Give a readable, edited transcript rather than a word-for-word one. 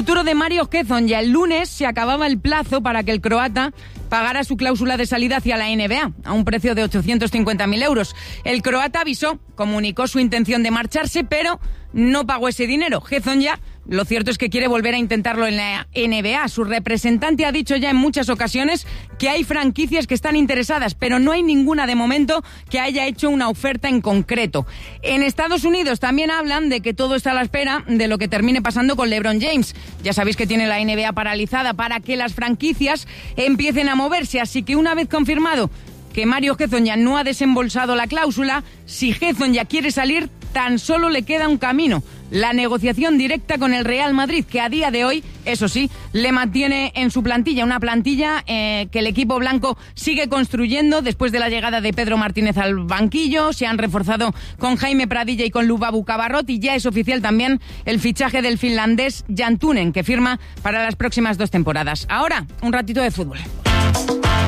futuro de Mario Hezonja. Ya el lunes se acababa el plazo para que el croata pagara su cláusula de salida hacia la NBA, a un precio de 850.000 euros. El croata comunicó su intención de marcharse, pero no pagó ese dinero. Hezonja, lo cierto es que quiere volver a intentarlo en la NBA. Su representante ha dicho ya en muchas ocasiones que hay franquicias que están interesadas, pero no hay ninguna de momento que haya hecho una oferta en concreto. En Estados Unidos también hablan de que todo está a la espera de lo que termine pasando con LeBron James. Ya sabéis que tiene la NBA paralizada para que las franquicias empiecen a moverse, así que una vez confirmado que Mario Hezonja no ha desembolsado la cláusula, si Hezonja quiere salir, tan solo le queda un camino: la negociación directa con el Real Madrid, que a día de hoy, eso sí, le mantiene en su plantilla, una plantilla que el equipo blanco sigue construyendo después de la llegada de Pedro Martínez al banquillo. Se han reforzado con Jaime Pradilla y con Lubabu Cabarrot, y ya es oficial también el fichaje del finlandés Jan Tunen, que firma para las próximas 2 temporadas. Ahora, un ratito de fútbol.